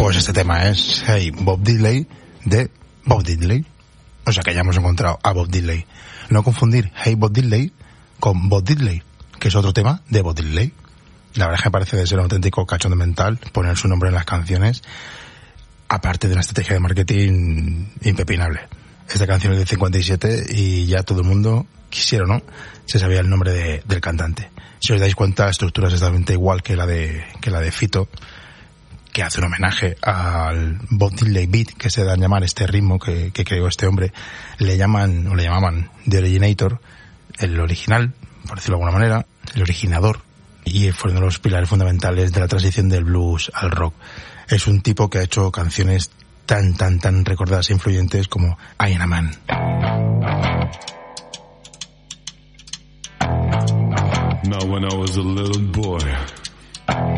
Pues este tema es Hey Bob Diddley de Bob Diddley. O sea que ya hemos encontrado a Bob Diddley. No confundir Hey Bob Diddley con Bob Diddley, que es otro tema de Bob Diddley. La verdad es que me parece de ser un auténtico cachondo mental poner su nombre en las canciones, aparte de una estrategia de marketing impepinable. Esta canción es del 57 y ya todo el mundo, quisiera o no, se sabía el nombre del cantante. Si os dais cuenta, la estructura es exactamente igual que la de Fito, que hace un homenaje al Bob Diddley Beat, que se da a llamar este ritmo que creó este hombre. Le llamaban The Originator, el original, por decirlo de alguna manera, el originador, y fue uno de los pilares fundamentales de la transición del blues al rock. Es un tipo que ha hecho canciones tan recordadas e influyentes como I Am a Man. Now when I was a little boy,